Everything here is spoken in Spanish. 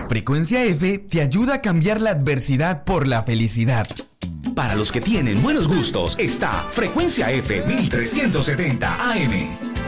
Frecuencia F te ayuda a cambiar la adversidad por la felicidad. Para los que tienen buenos gustos, está Frecuencia F 1370 AM.